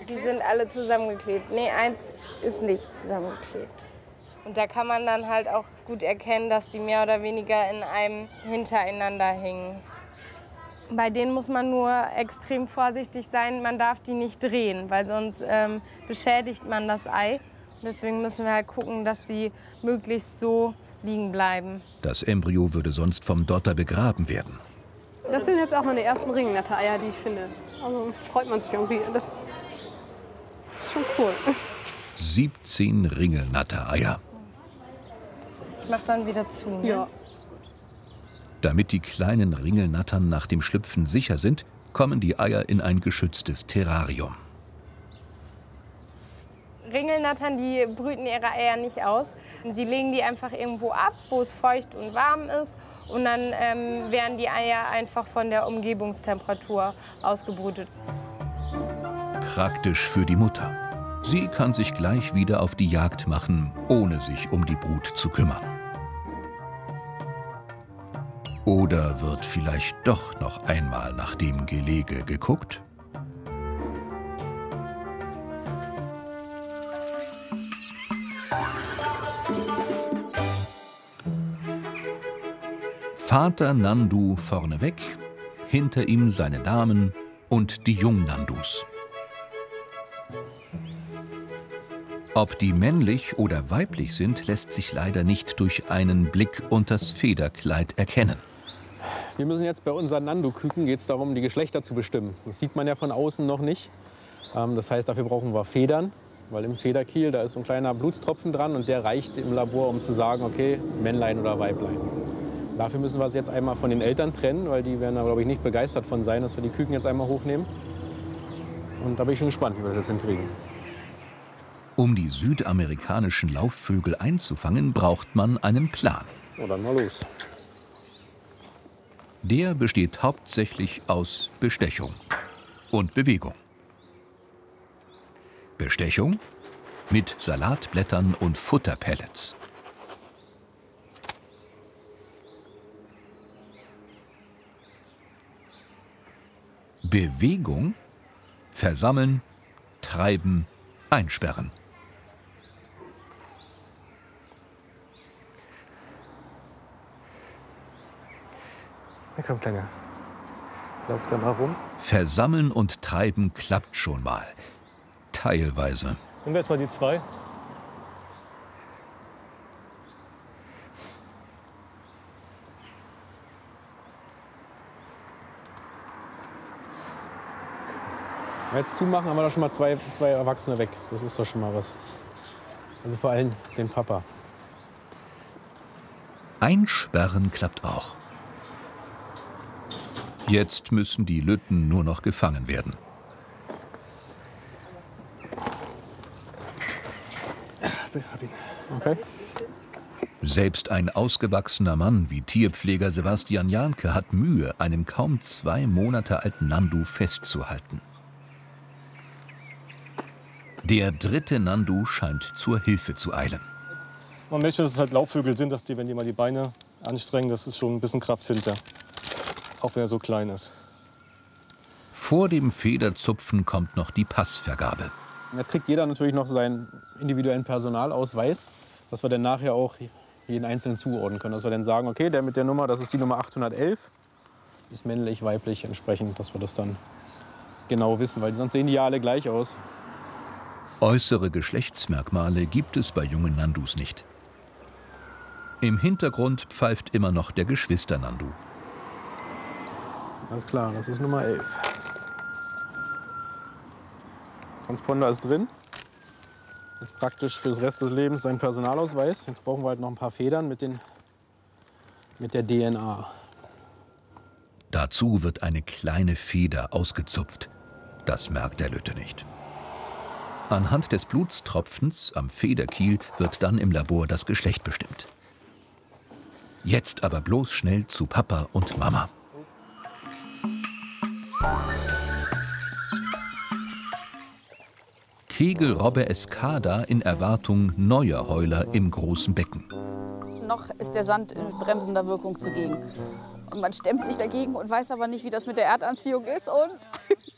Die sind alle zusammengeklebt. Nee, eins ist nicht zusammengeklebt. Und da kann man dann halt auch gut erkennen, dass die mehr oder weniger in einem hintereinander hängen. Bei denen muss man nur extrem vorsichtig sein. Man darf die nicht drehen, weil sonst beschädigt man das Ei. Deswegen müssen wir halt gucken, dass sie möglichst so liegen bleiben. Das Embryo würde sonst vom Dotter begraben werden. Das sind jetzt auch meine ersten Ringelnatter-Eier, die ich finde. Also freut man sich irgendwie. Das ist schon cool. 17 Ringelnatter-Eier. Ich mach dann wieder zu. Ne? Ja. Damit die kleinen Ringelnattern nach dem Schlüpfen sicher sind, kommen die Eier in ein geschütztes Terrarium. Ringelnattern, die brüten ihre Eier nicht aus. Die legen die einfach irgendwo ab, wo es feucht und warm ist. Und dann werden die Eier einfach von der Umgebungstemperatur ausgebrütet. Praktisch für die Mutter. Sie kann sich gleich wieder auf die Jagd machen, ohne sich um die Brut zu kümmern. Oder wird vielleicht doch noch einmal nach dem Gelege geguckt? Vater Nandu vorneweg, hinter ihm seine Damen und die Jungnandus. Ob die männlich oder weiblich sind, lässt sich leider nicht durch einen Blick unters Federkleid erkennen. Wir müssen jetzt bei unseren Nandu-Küken, geht es darum, die Geschlechter zu bestimmen. Das sieht man ja von außen noch nicht. Das heißt, dafür brauchen wir Federn, weil im Federkiel, da ist so ein kleiner Blutstropfen dran und der reicht im Labor, um zu sagen, okay, Männlein oder Weiblein. Dafür müssen wir sie jetzt einmal von den Eltern trennen, weil die werden da, glaube ich, nicht begeistert von sein, dass wir die Küken jetzt einmal hochnehmen. Und da bin ich schon gespannt, wie wir das jetzt hinkriegen. Um die südamerikanischen Laufvögel einzufangen, braucht man einen Plan. So, dann mal los. Der besteht hauptsächlich aus Bestechung und Bewegung. Bestechung mit Salatblättern und Futterpellets. Bewegung, versammeln, treiben, einsperren. Na komm, Kleiner. Lauf da mal rum. Versammeln und treiben klappt schon mal. Teilweise. Nehmen wir jetzt mal die 2. Wenn wir jetzt zumachen, haben wir da schon mal zwei Erwachsene weg. Das ist doch schon mal was. Also vor allem den Papa. Einsperren klappt auch. Jetzt müssen die Lütten nur noch gefangen werden. Okay. Selbst ein ausgewachsener Mann wie Tierpfleger Sebastian Jahnke hat Mühe, einen kaum 2 Monate alten Nandu festzuhalten. Der dritte Nandu scheint zur Hilfe zu eilen. Man merkt schon, dass es halt Laubvögel sind, dass die, wenn die mal die Beine anstrengen, das ist schon ein bisschen Kraft hinter. Auch wenn er so klein ist. Vor dem Federzupfen kommt noch die Passvergabe. Jetzt kriegt jeder natürlich noch seinen individuellen Personalausweis, dass wir dann nachher auch jeden Einzelnen zuordnen können. Dass wir dann sagen, okay, der mit der Nummer, das ist die Nummer 811, ist männlich, weiblich entsprechend, dass wir das dann genau wissen, weil sonst sehen die ja alle gleich aus. Äußere Geschlechtsmerkmale gibt es bei jungen Nandus nicht. Im Hintergrund pfeift immer noch der Geschwister-Nandu. Alles klar, das ist Nummer 11. Transponder ist drin. Jetzt praktisch für den Rest des Lebens sein Personalausweis. Jetzt brauchen wir halt noch ein paar Federn mit der DNA. Dazu wird eine kleine Feder ausgezupft. Das merkt der Lütte nicht. Anhand des Blutstropfens am Federkiel wird dann im Labor das Geschlecht bestimmt. Jetzt aber bloß schnell zu Papa und Mama. Kegelrobbe Escada in Erwartung neuer Heuler im großen Becken. Noch ist der Sand in bremsender Wirkung zugegen. Und man stemmt sich dagegen und weiß aber nicht, wie das mit der Erdanziehung ist. Und